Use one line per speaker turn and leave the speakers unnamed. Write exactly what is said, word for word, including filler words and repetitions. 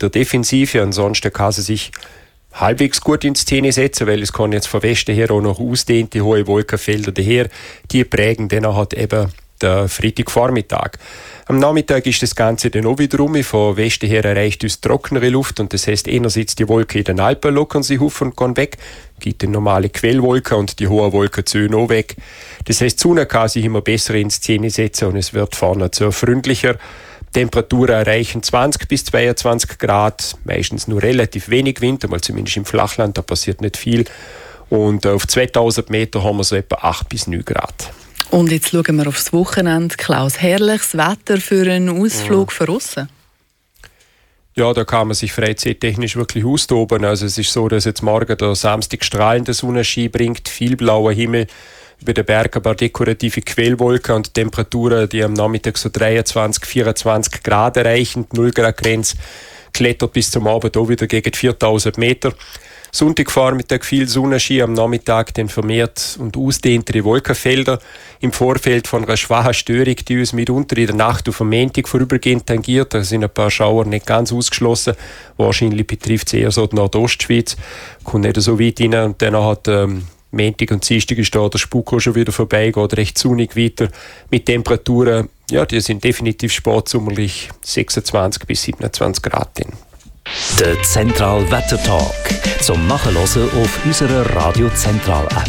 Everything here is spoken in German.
der Defensive. Ansonsten kann sie sich halbwegs gut in Szene setzen, weil es kann jetzt von Westen her auch noch ausdehnte hohe Wolkenfelder daher, die prägen dann hat eben der Freitagvormittag. Am Nachmittag ist das Ganze dann auch wieder rum. Von Westen her erreicht uns trockenere Luft und das heißt, einerseits die Wolken in den Alpen lockern sich auf und gehen weg, gibt dann normale Quellwolken und die hohen Wolken ziehen auch weg. Das heißt, die Sonne kann sich immer besser in Szene setzen und es wird vorne so freundlicher. Temperaturen erreichen zwanzig bis zweiundzwanzig Grad, meistens nur relativ wenig Wind, einmal zumindest im Flachland, da passiert nicht viel. Und auf zweitausend Meter haben wir so etwa acht bis neun Grad.
Und jetzt schauen wir aufs Wochenende. Klaus, herrliches Wetter für einen Ausflug von aussen.
Ja, da kann man sich freizeittechnisch wirklich austoben. Also es ist so, dass jetzt morgen der Samstag strahlender Sonnenschein bringt, viel blauer Himmel, über den Bergen ein paar dekorative Quellwolken und Temperaturen, die am Nachmittag so dreiundzwanzig, vierundzwanzig Grad erreichen, die null Grad Grenze, klettert bis zum Abend auch wieder gegen viertausend Meter. Sonntagvormittag viel Sonnenschein, am Nachmittag dann vermehrt und ausdehntere Wolkenfelder. Im Vorfeld von einer schwachen Störung, die uns mitunter in der Nacht auf am Montag vorübergehend tangiert. Da sind ein paar Schauer nicht ganz ausgeschlossen. Wahrscheinlich betrifft es eher so die Nordostschweiz. Kommt nicht so weit rein. Und dann hat ähm, Montag und Dienstag ist da der Spuk auch schon wieder vorbei, geht recht sonnig weiter mit Temperaturen, ja, die sind definitiv sportsommerlich, sechsundzwanzig bis siebenundzwanzig Grad. Dann.
Der Zentral Wetter Talk zum Nachhören auf unserer Radio Zentral App.